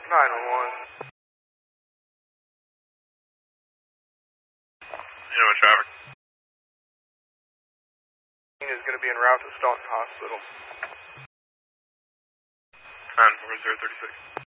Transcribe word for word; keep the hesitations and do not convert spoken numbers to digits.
nine one one. You know what traffic? Is going to be en route to Staunton Hospital. ten four zero thirty-six.